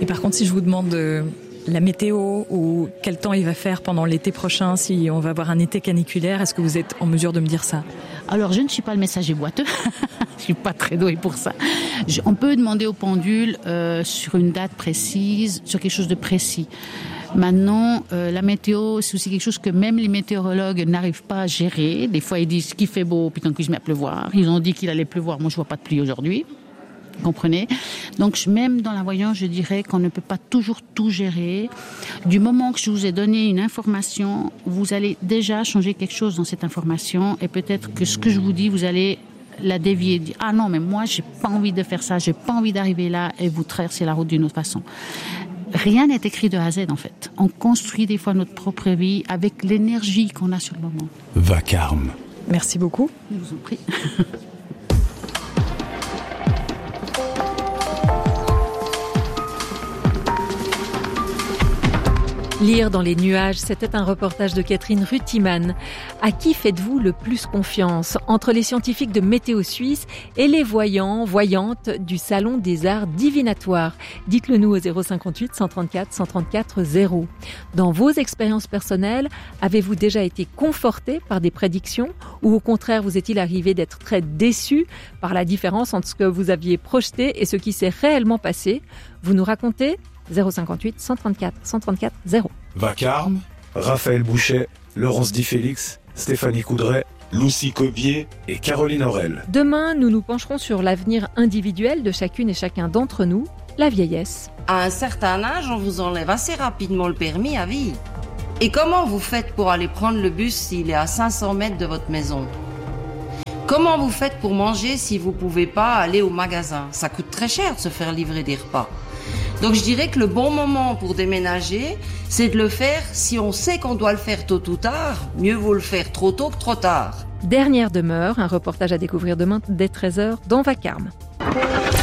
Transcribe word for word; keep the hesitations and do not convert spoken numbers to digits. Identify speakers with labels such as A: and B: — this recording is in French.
A: Et par contre, si je vous demande euh, la météo ou quel temps il va faire pendant l'été prochain, si on va avoir un été caniculaire, est-ce que vous êtes en mesure de me dire ça ?
B: Alors, je ne suis pas le messager boiteux. Je suis pas très douée pour ça. Je, on peut demander au pendule euh, sur une date précise, sur quelque chose de précis. Maintenant, euh, la météo, c'est aussi quelque chose que même les météorologues n'arrivent pas à gérer. Des fois, ils disent qu'il fait beau, puis tant qu'il se met à pleuvoir. Ils ont dit qu'il allait pleuvoir. Moi, je vois pas de pluie aujourd'hui. Vous comprenez ? Donc, même dans la voyance, je dirais qu'on ne peut pas toujours tout gérer. Du moment que je vous ai donné une information, vous allez déjà changer quelque chose dans cette information. Et peut-être que ce que je vous dis, vous allez la dévier. Dire, ah non, mais moi, j'ai pas envie de faire ça. J'ai pas envie d'arriver là et vous traverser la route d'une autre façon. Rien n'est écrit de A à Z, en fait. On construit des fois notre propre vie avec l'énergie qu'on a sur le moment.
C: Vacarme.
A: Merci beaucoup.
B: Je vous en prie.
D: Lire dans les nuages, c'était un reportage de Catherine Rutiman. À qui faites-vous le plus confiance entre les scientifiques de Météo Suisse et les voyants, voyantes du Salon des Arts Divinatoires? Dites-le nous au zéro cinquante-huit cent trente-quatre cent trente-quatre zéro. Dans vos expériences personnelles, avez-vous déjà été conforté par des prédictions ou au contraire vous est-il arrivé d'être très déçu par la différence entre ce que vous aviez projeté et ce qui s'est réellement passé? Vous nous racontez zéro cinquante-huit cent trente-quatre cent trente-quatre zéro.
C: Vacarme, Raphaël Bouchet, Laurence Di Félix, Stéphanie Coudray, Lucie Cobier et Caroline Aurel.
D: Demain, nous nous pencherons sur l'avenir individuel de chacune et chacun d'entre nous, la vieillesse.
E: À un certain âge, on vous enlève assez rapidement le permis à vie. Et comment vous faites pour aller prendre le bus s'il est à cinq cents mètres de votre maison ? Comment vous faites pour manger si vous ne pouvez pas aller au magasin ? Ça coûte très cher de se faire livrer des repas. Donc je dirais que le bon moment pour déménager, c'est de le faire si on sait qu'on doit le faire tôt ou tard. Mieux vaut le faire trop tôt que trop tard.
D: Dernière demeure, un reportage à découvrir demain dès treize heures dans Vacarme.